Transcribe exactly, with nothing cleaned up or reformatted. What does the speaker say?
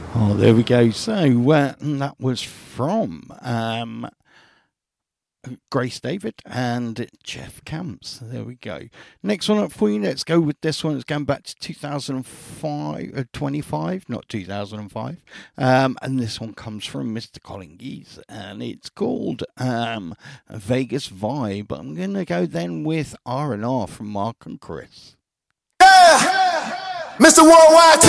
Oh, there we go. So uh, that was from um, Grace David and Jeff Camps. There we go. Next one up for you. Let's go with this one. It's going back to two thousand five, uh, twenty-five, not two thousand five. Um, and this one comes from Mister Colin Geese, and it's called um, Vegas Vibe. I'm going to go then with R and R from Mark and Chris. Yeah! Mister Worldwide.